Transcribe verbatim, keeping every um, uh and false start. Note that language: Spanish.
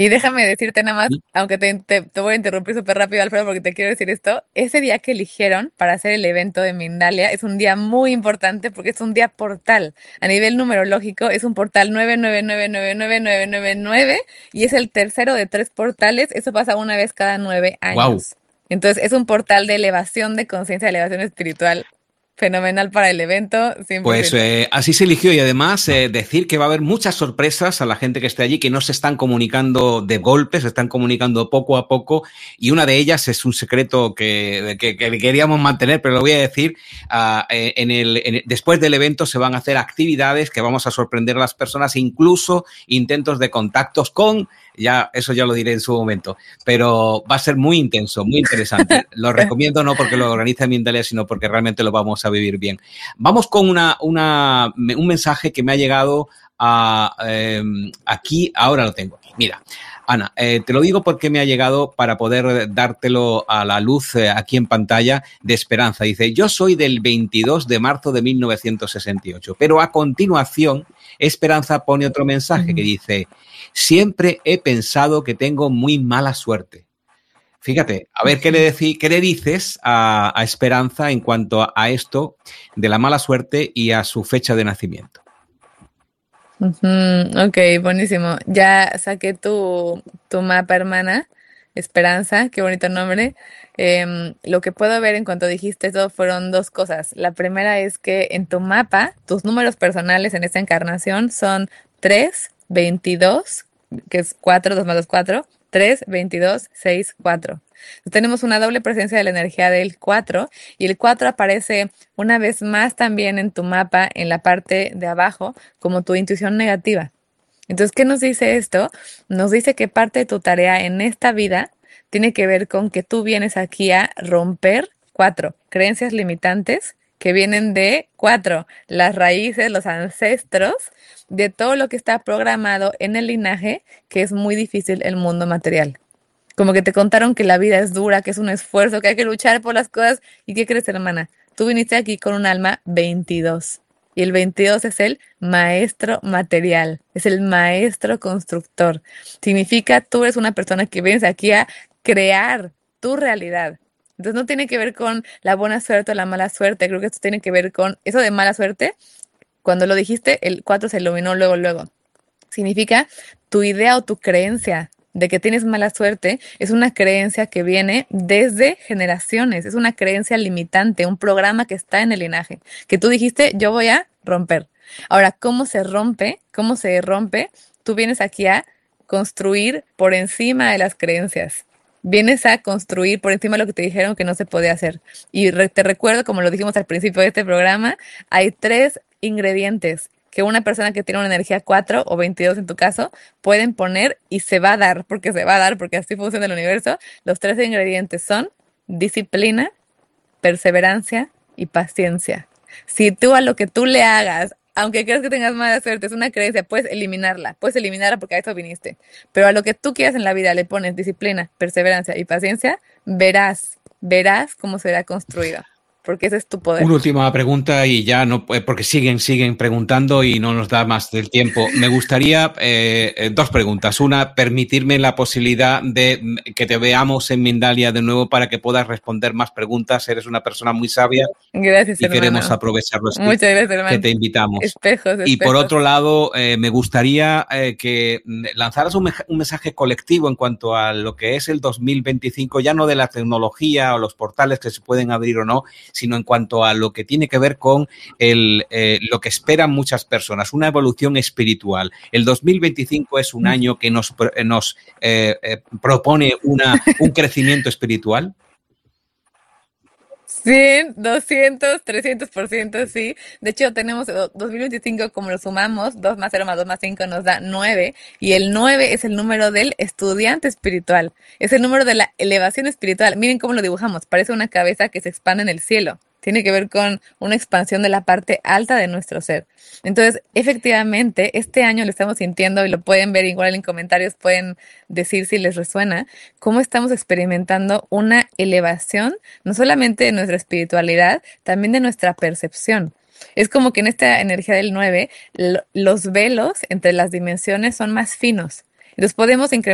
Y déjame decirte nada más, aunque te, te, te voy a interrumpir súper rápido, Alfredo, porque te quiero decir esto. Ese día que eligieron para hacer el evento de Mindalia es un día muy importante porque es un día portal. A nivel numerológico es un portal nueve nueve nueve nueve nueve nueve nueve nueve y es el tercero de tres portales. Eso pasa una vez cada nueve Wow. años. Entonces es un portal de elevación de conciencia, de elevación espiritual. Fenomenal para el evento, Pues cien por ciento. eh, así se eligió y además eh, decir que va a haber muchas sorpresas a la gente que esté allí, que no se están comunicando de golpe, se están comunicando poco a poco y una de ellas es un secreto que, que, que queríamos mantener, pero lo voy a decir, uh, en el, en el, después del evento se van a hacer actividades que vamos a sorprender a las personas, incluso intentos de contactos con, ya eso ya lo diré en su momento, pero va a ser muy intenso, muy interesante. Lo recomiendo no porque lo organiza Mindalia, sino porque realmente lo vamos a vivir bien. Vamos con una, una, un mensaje que me ha llegado a, eh, aquí, ahora lo tengo aquí. Mira, Ana, eh, te lo digo porque me ha llegado para poder dártelo a la luz eh, aquí en pantalla de Esperanza. Dice, yo soy del veintidós de marzo de mil novecientos sesenta y ocho, pero a continuación Esperanza pone otro mensaje que dice, siempre he pensado que tengo muy mala suerte. Fíjate, a ver qué le, decí, qué le dices a, a Esperanza en cuanto a, a esto de la mala suerte y a su fecha de nacimiento. Uh-huh. Ok, buenísimo. Ya saqué tu, tu mapa, hermana. Esperanza, qué bonito nombre. Em, lo que puedo ver en cuanto dijiste eso fueron dos cosas. La primera es que en tu mapa, tus números personales en esta encarnación son tres, veintidós, que es cuatro, dos más dos, cuatro, tres, veintidós, seis, cuatro. Tenemos una doble presencia de la energía del cuatro y el cuatro aparece una vez más también en tu mapa en la parte de abajo como tu intuición negativa. Entonces, ¿qué nos dice esto? Nos dice que parte de tu tarea en esta vida tiene que ver con que tú vienes aquí a romper cuatro creencias limitantes que vienen de cuatro, las raíces, los ancestros, de todo lo que está programado en el linaje, que es muy difícil el mundo material. Como que te contaron que la vida es dura, que es un esfuerzo, que hay que luchar por las cosas. ¿Y qué crees, hermana? Tú viniste aquí con un alma veintidós. Y el veintidós es el maestro material, es el maestro constructor. Significa tú eres una persona que vienes aquí a crear tu realidad. Entonces no tiene que ver con la buena suerte o la mala suerte. Creo que esto tiene que ver con eso de mala suerte. Cuando lo dijiste, el cuatro se iluminó luego, luego. Significa tu idea o tu creencia de que tienes mala suerte es una creencia que viene desde generaciones, es una creencia limitante, un programa que está en el linaje, que tú dijiste, yo voy a romper. Ahora, ¿cómo se rompe? ¿Cómo se rompe? Tú vienes aquí a construir por encima de las creencias. Vienes a construir por encima de lo que te dijeron que no se podía hacer. Y re- te recuerdo, como lo dijimos al principio de este programa, hay tres ingredientes que una persona que tiene una energía cuatro o veintidós en tu caso pueden poner y se va a dar, porque se va a dar, porque así funciona el universo. Los tres ingredientes son disciplina, perseverancia y paciencia. Si tú a lo que tú le hagas, aunque creas que tengas mala suerte, es una creencia, puedes eliminarla, puedes eliminarla porque a eso viniste. Pero a lo que tú quieras en la vida le pones disciplina, perseverancia y paciencia, verás, verás cómo será construido, porque ese es tu poder. Una última pregunta y ya no, porque siguen, siguen preguntando y no nos da más del tiempo. Me gustaría eh, dos preguntas. Una, permitirme la posibilidad de que te veamos en Mindalia de nuevo para que puedas responder más preguntas. Eres una persona muy sabia Gracias, y queremos hermano. aprovecharlo así Muchas gracias, que hermano. te invitamos. Espejos, Y por espejos. otro lado, eh, me gustaría eh, que lanzaras un, un, mensaje colectivo en cuanto a lo que es el dos mil veinticinco, ya no de la tecnología o los portales que se pueden abrir o no, sino en cuanto a lo que tiene que ver con el, eh, lo que esperan muchas personas, una evolución espiritual. El dos mil veinticinco es un año que nos, nos eh, eh, propone una, un crecimiento espiritual. cien, doscientos, trescientos por ciento, sí. De hecho, tenemos dos mil veinticinco, como lo sumamos, dos más cero más dos más cinco nos da nueve. Y el nueve es el número del estudiante espiritual. Es el número de la elevación espiritual. Miren cómo lo dibujamos. Parece una cabeza que se expande en el cielo. Tiene que ver con una expansión de la parte alta de nuestro ser. Entonces, efectivamente, este año lo estamos sintiendo y lo pueden ver igual en comentarios, pueden decir si les resuena, cómo estamos experimentando una elevación, no solamente de nuestra espiritualidad, también de nuestra percepción. Es como que en esta energía del nueve, los velos entre las dimensiones son más finos. Entonces podemos incrementar